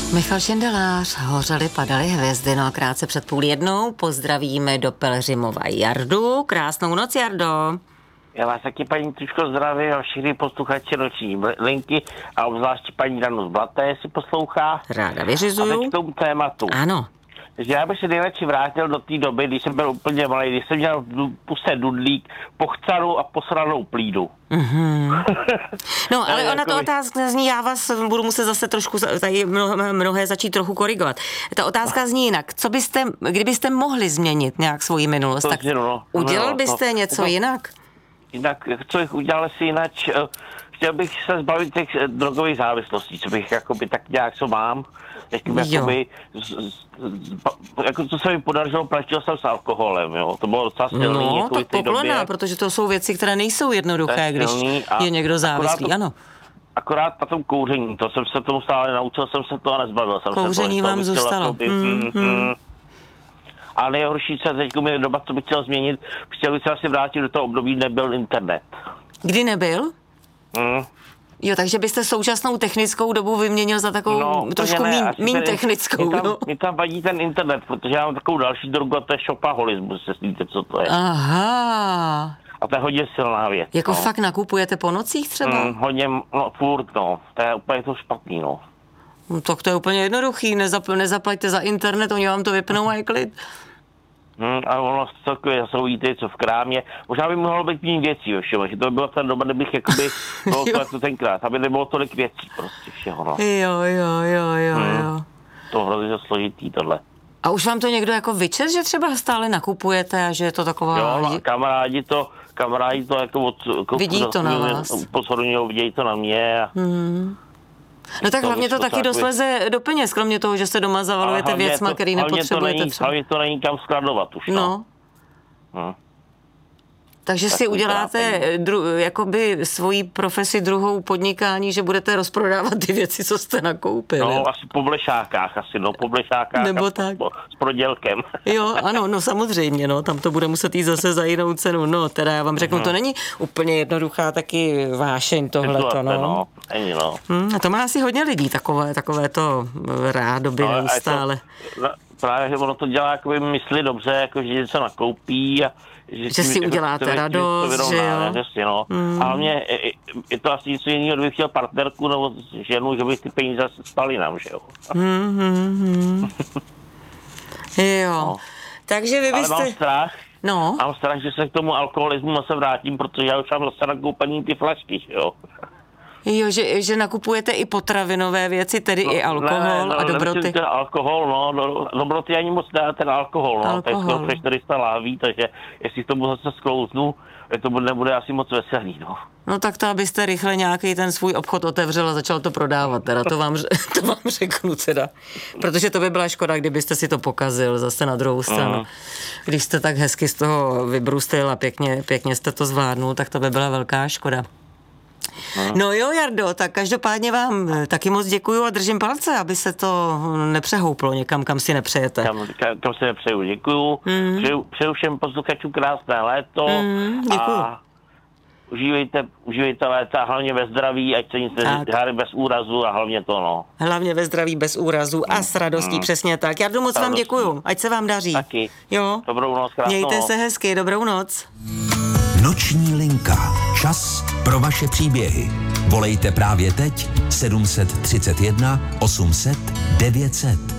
Michal Šindelář, hořely, padaly hvězdy, no a krátce před 12:30 pozdravíme do Pelhřimova Jardu. Krásnou noc, Jardo. Já vás taky, paní Tuško, zdravím a všichni posluchači noční linky a obzvláště paní Danu z Blaté si poslouchá. Ráda vyřizuju. A teď k tomu tématu. Ano. Takže já bych se nejradši vrátil do té doby, když jsem byl úplně malý, když jsem měl v puse dudlík, pochcanou a posranou plídu. Mm-hmm. No, ale ona to otázka zní, já vás budu muset zase trošku tady mnohé začít trochu korigovat. Ta otázka zní jinak. Co byste, kdybyste mohli změnit nějak svoji minulost, tak udělal byste něco jinak? Jinak, co bych udělal si jinak, chtěl bych se zbavit těch drogových závislostí, co bych jakoby tak nějak, co mám, jakoby, jako co se mi podařilo, platil jsem s alkoholem, jo, to bylo docela silný. No, jako tak poklona, protože to jsou věci, které nejsou jednoduché, když je někdo závislý, ano. Akorát na tom kouření, to jsem se tomu stále naučil, jsem se to a nezbavil jsem se. Kouření vám zůstalo. A nejhorší, co teď mi doba, co bych chtěl změnit, chtěl bych se asi vrátit do toho období, nebyl internet. Kdy nebyl? Jo, takže byste současnou technickou dobu vyměnil za takovou trošku míň technickou. Mě tam vadí ten internet, protože já mám takovou další drogu a to je šopaholismus, se víte, co to je. Aha. A to je hodně silná věc. Jako fakt nakupujete po nocích třeba? Hodně, furt, to je úplně to špatný, No, tak to je úplně jednoduchý, nezaplaťte za internet, oni vám to vypnou a je klid. A ono celkově jsou ty, co v krámě. Možná by mohlo být méně věcí, že to by byla ta doba, kdybych jakoby bylo to jako tenkrát, aby nebylo tolik věcí prostě všeho, no. Jo. To hrozně složitý tohle. A už vám to někdo jako vyčet, že třeba stále nakupujete a že je to taková... Jo, kamarádi to jako vidí to na vás. Pozorňují, vidějí to na mě. No tak hlavně to taky dost leze do peněz, kromě toho, že se doma zavalujete věcma, který nepotřebujete třeba. Hlavně to není kam skladovat už, no. Takže si uděláte jakoby svoji profesi druhou podnikání, že budete rozprodávat ty věci, co jste nakoupili. No, asi po blešákách, Nebo tak. S prodělkem. Jo, ano, no samozřejmě, no, tam to bude muset jít zase za jinou cenu, no, teda já vám řeknu, to není úplně jednoduchá taky vášeň tohleto, no. Není, no. A to má asi hodně lidí, takové to rádoby neustále. Právě, že ono to dělá, jakoby mysli dobře, jako že něco nakoupí a že si uděláte radost, že jo? A hlavně je to asi něco jiného, kdybych chtěl partnerku nebo ženu, že bych ty peníze spali nám, že jo? Jo. No. Takže vy byste... Ale mám strach. No. Mám strach, že se k tomu alkoholismu se vrátím, protože já už mám zase nakoupený ty flašky, že jo? Jo, že nakupujete i potravinové věci, tedy i alkohol a dobroty. Ten alkohol, dobroty ani moc dá ten alkohol, to je skoro 400 láví, takže jestli k tomu zase sklouznu, to nebude asi moc veselý, no. No tak to, abyste rychle nějaký ten svůj obchod otevřel a začal to prodávat, teda to vám řeknu teda. Protože to by byla škoda, kdybyste si to pokazil zase na druhou stranu. Když jste tak hezky z toho vybrustil a pěkně jste to zvládnul, tak to by byla velká škoda. No jo, Jardo, tak každopádně vám taky moc děkuju a držím palce, aby se to nepřehouplo někam, kam si nepřejete. Kam si nepřeju, děkuju. Přeju všem posluchačům krásné léto a užívejte léta, hlavně ve zdraví, ať se nic nezdráry bez úrazu a hlavně to, no. Hlavně ve zdraví bez úrazu a s radostí, přesně tak. Jardo, moc vám děkuju, ať se vám daří. Taky. Jo. Dobrou noc, krásnou Mějte se hezky, dobrou noc. Noční linka. Čas pro vaše příběhy. Volejte právě teď 731 800 900.